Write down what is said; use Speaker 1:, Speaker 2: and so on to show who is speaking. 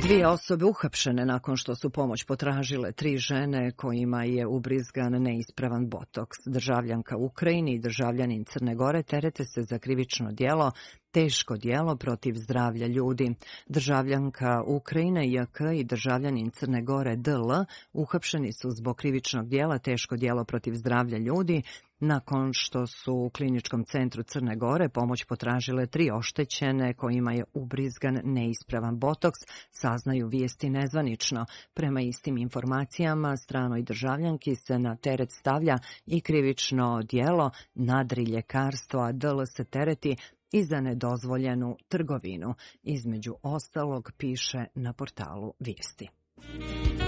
Speaker 1: Dvije osobe uhapšene nakon što su pomoć potražile 3 žene kojima je ubrizgan neispravan botoks. Državljanka Ukrajine i državljanin Crne Gore terete se za krivično djelo, teško djelo protiv zdravlja ljudi. Državljanka Ukrajine JK i državljanin Crne Gore DL uhapšeni su zbog krivičnog djela, teško djelo protiv zdravlja ljudi, nakon što su u kliničkom centru Crne Gore pomoć potražile 3 oštećene kojima je ubrizgan neispravan botoks, saznaju vijesti nezvanično. Prema istim informacijama, stranoj državljanki se na teret stavlja i krivično djelo nadriljekarstvo, a DL se tereti i za nedozvoljenu trgovinu. Između ostalog piše na portalu Vijesti.